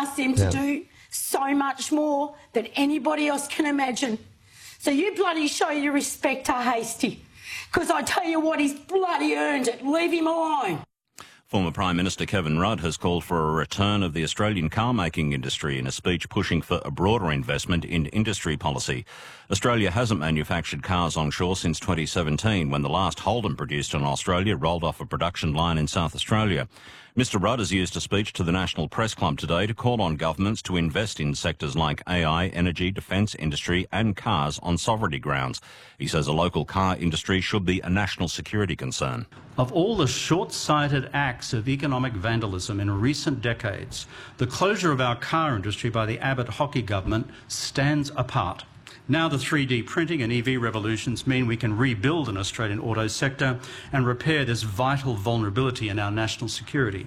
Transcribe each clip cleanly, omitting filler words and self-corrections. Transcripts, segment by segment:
asked them to do so much more than anybody else can imagine. So you bloody show your respect to Hastie, because I tell you what, he's bloody earned it. Leave him alone. Former Prime Minister Kevin Rudd has called for a return of the Australian car-making industry in a speech pushing for a broader investment in industry policy. Australia hasn't manufactured cars onshore since 2017, when the last Holden produced in Australia rolled off a production line in South Australia. Mr Rudd has used a speech to the National Press Club today to call on governments to invest in sectors like AI, energy, defence, industry and cars on sovereignty grounds. He says a local car industry should be a national security concern. Of all the short-sighted acts of economic vandalism in recent decades, the closure of our car industry by the Abbott-Hockey government stands apart. Now the 3D printing and EV revolutions mean we can rebuild an Australian auto sector and repair this vital vulnerability in our national security.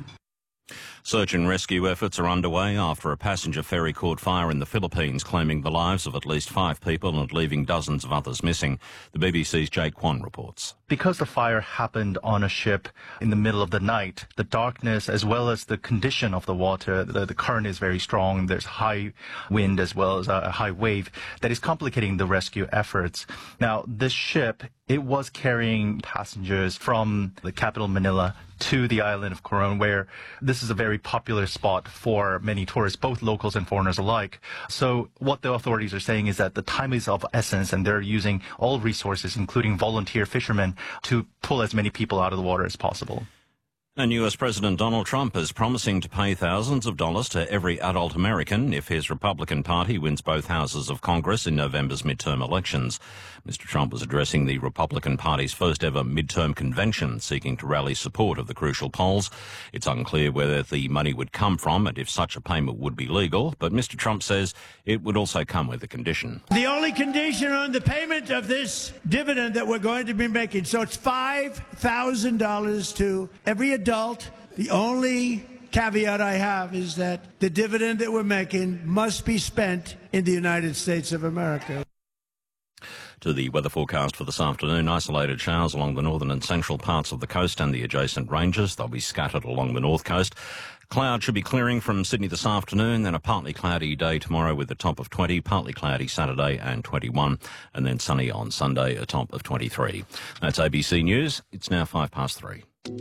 Search and rescue efforts are underway after a passenger ferry caught fire in the Philippines, claiming the lives of at least 5 people and leaving dozens of others missing. The BBC's Jake Kwan reports. Because the fire happened on a ship in the middle of the night, the darkness as well as the condition of the water, the current is very strong. There's high wind as well as a high wave that is complicating the rescue efforts. Now, this ship, it was carrying passengers from the capital Manila to the island of Coron, where this is a very popular spot for many tourists, both locals and foreigners alike. So what the authorities are saying is that the time is of essence, and they're using all resources, including volunteer fishermen, to pull as many people out of the water as possible. And US President Donald Trump is promising to pay thousands of dollars to every adult American if his Republican Party wins both houses of Congress in November's midterm elections. Mr Trump was addressing the Republican Party's first ever midterm convention, seeking to rally support of the crucial polls. It's unclear whether the money would come from and if such a payment would be legal, but Mr Trump says it would also come with a condition. The only condition on the payment of this dividend that we're going to be making, so it's $5,000 to every adult. The only caveat I have is that the dividend that we're making must be spent in the United States of America. To the weather forecast for this afternoon, isolated showers along the northern and central parts of the coast and the adjacent ranges. They'll be scattered along the north coast. Cloud should be clearing from Sydney this afternoon, then a partly cloudy day tomorrow with a top of 20, partly cloudy Saturday and 21, and then sunny on Sunday, a top of 23. That's ABC News. It's now 3:05.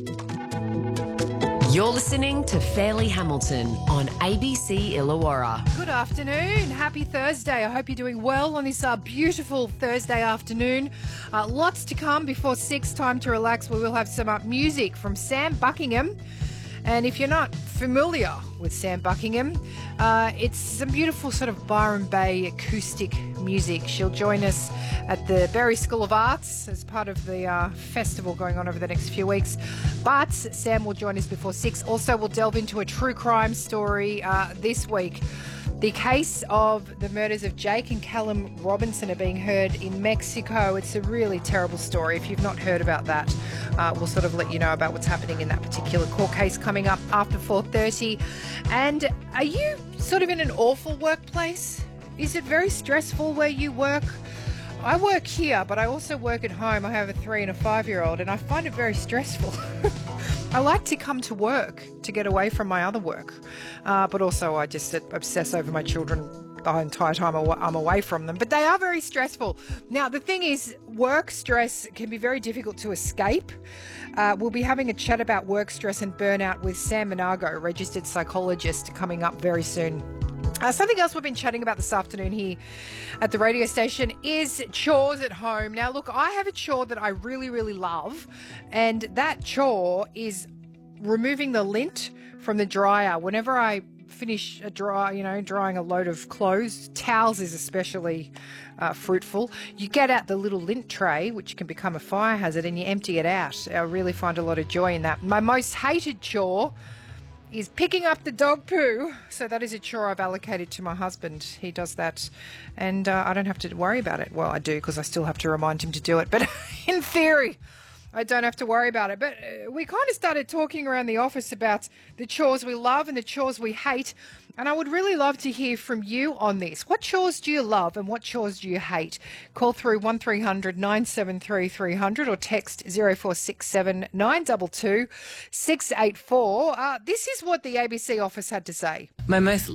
You're listening to Fairleigh Hamilton on ABC Illawarra. Good afternoon. Happy Thursday. I hope you're doing well on this beautiful Thursday afternoon. Lots to come before 6, time to relax. We will have some music from Sam Buckingham. And if you're not familiar with Sam Buckingham, it's some beautiful sort of Byron Bay acoustic music. She'll join us at the Berry School of Arts as part of the festival going on over the next few weeks. But Sam will join us before 6. Also, we'll delve into a true crime story this week. The case of the murders of Jake and Callum Robinson are being heard in Mexico. It's a really terrible story. If you've not heard about that, we'll sort of let you know about what's happening in that particular court case coming up after 4:30. And are you sort of in an awful workplace? Is it very stressful where you work? I work here, but I also work at home. I have a 3 and a 5-year-old, and I find it very stressful. I like to come to work to get away from my other work, but also I just obsess over my children the entire time I'm away from them. But they are very stressful. Now, the thing is, work stress can be very difficult to escape. We'll be having a chat about work stress and burnout with Sam Monago, registered psychologist, coming up very soon. Something else we've been chatting about this afternoon here at the radio station is chores at home. Now, look, I have a chore that I really, really love, and that chore is removing the lint from the dryer. Whenever I finish drying a load of clothes, towels is especially fruitful. You get out the little lint tray, which can become a fire hazard, and you empty it out. I really find a lot of joy in that. My most hated chore is picking up the dog poo. So that is a chore I've allocated to my husband. He does that, and I don't have to worry about it. Well, I do, because I still have to remind him to do it. But in theory, I don't have to worry about it. But we kind of started talking around the office about the chores we love and the chores we hate. And I would really love to hear from you on this. What chores do you love and what chores do you hate? Call through 1300 973 300 or text 0467 922 684. This is what the ABC office had to say. My most